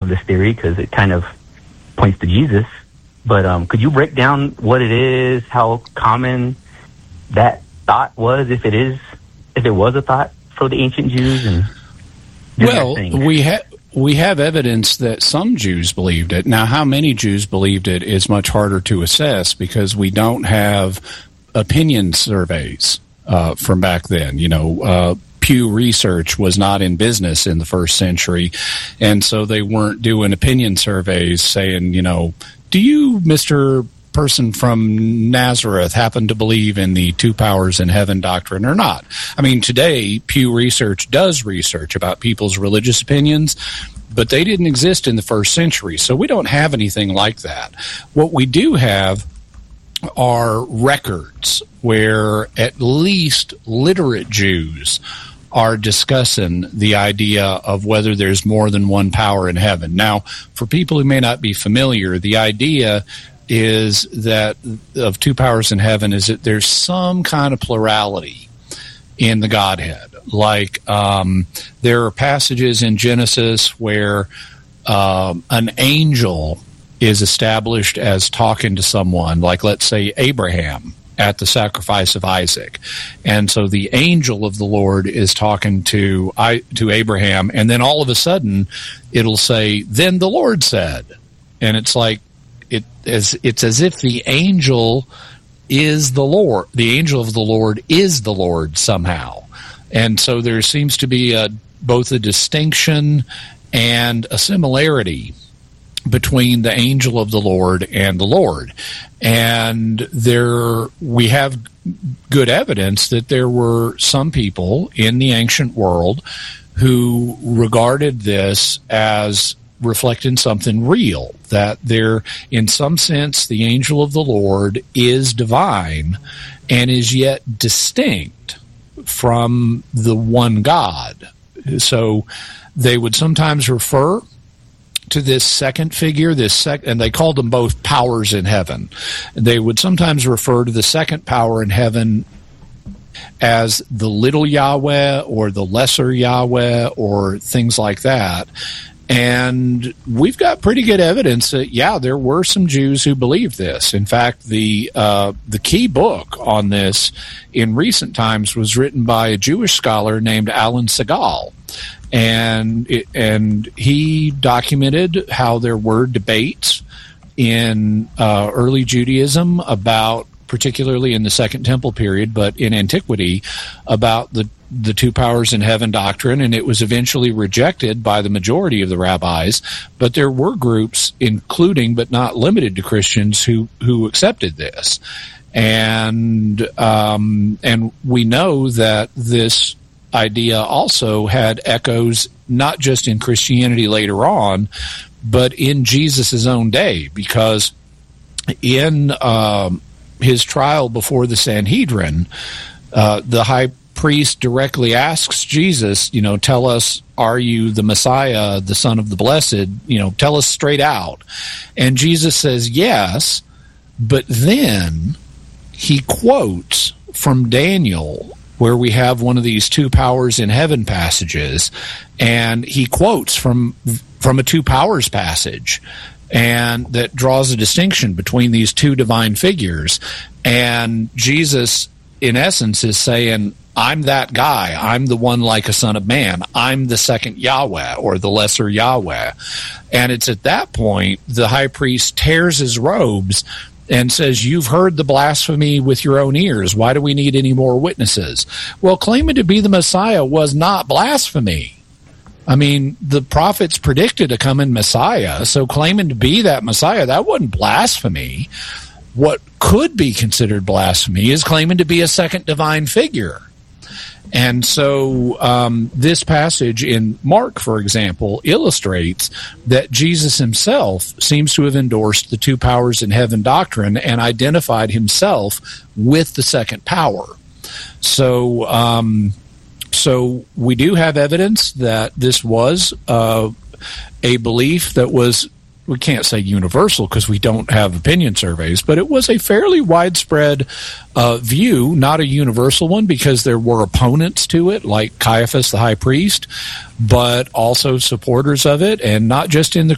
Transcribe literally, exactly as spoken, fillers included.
of this theory because it kind of points to Jesus. But um, could you break down what it is, how common that thought was, if it is, if it was a thought for the ancient Jews? And well, we have we have evidence that some Jews believed it. Now, how many Jews believed it is much harder to assess because we don't have opinion surveys uh, from back then. You know, uh, Pew Research was not in business in the first century, and so they weren't doing opinion surveys saying, you know, do you, Mister person from Nazareth, happen to believe in the two powers in heaven doctrine or not? I mean, today, Pew Research does research about people's religious opinions, but they didn't exist in the first century, so we don't have anything like that. What we do have are records where at least literate Jews are discussing the idea of whether there's more than one power in heaven. Now, for people who may not be familiar, the idea is that of two powers in heaven is that there's some kind of plurality in the Godhead. Like um, there are passages in Genesis where um, an angel is established as talking to someone, like let's say Abraham at the sacrifice of Isaac. And so the angel of the Lord is talking to I, to Abraham, and then all of a sudden it'll say, then the Lord said. And it's like, it as it's as if the angel is the Lord. The angel of the Lord is the Lord somehow. And so there seems to be a, both a distinction and a similarity between the angel of the Lord and the Lord. And there we have good evidence that there were some people in the ancient world who regarded this as reflecting something real, that there, in some sense, the angel of the Lord is divine and is yet distinct from the one God. So they would sometimes refer to this second figure, this sec- and they called them both powers in heaven. They would sometimes refer to the second power in heaven as the little Yahweh or the lesser Yahweh or things like that. And we've got pretty good evidence that, yeah, there were some Jews who believed this. In fact, the uh, the key book on this in recent times was written by a Jewish scholar named Alan Segal. And it, and he documented how there were debates in uh, early Judaism about, particularly in the Second Temple period, but in antiquity, about the the two powers in heaven doctrine, and it was eventually rejected by the majority of the rabbis. But there were groups, including but not limited to Christians, who who accepted this, and um, and we know that this idea also had echoes not just in Christianity later on, but in Jesus' own day, because in um, his trial before the Sanhedrin, uh, the high priest directly asks Jesus, you know, tell us, are you the Messiah, the Son of the Blessed? You know, tell us straight out. And Jesus says, yes, but then he quotes from Daniel, where we have one of these two powers in heaven passages, and he quotes from from a two powers passage, and that draws a distinction between these two divine figures. And Jesus, in essence, is saying, I'm that guy. I'm the one like a son of man. I'm the second Yahweh, or the lesser Yahweh. And it's at that point the high priest tears his robes and says, you've heard the blasphemy with your own ears. Why do we need any more witnesses? Well, claiming to be the Messiah was not blasphemy. I mean, the prophets predicted a coming Messiah, so claiming to be that Messiah, that wasn't blasphemy. What could be considered blasphemy is claiming to be a second divine figure. And so um, this passage in Mark, for example, illustrates that Jesus himself seems to have endorsed the two powers in heaven doctrine and identified himself with the second power. So, um, so we do have evidence that this was uh, a belief that was, we can't say universal because we don't have opinion surveys, but it was a fairly widespread uh, view, not a universal one, because there were opponents to it, like Caiaphas, the high priest, but also supporters of it, and not just in the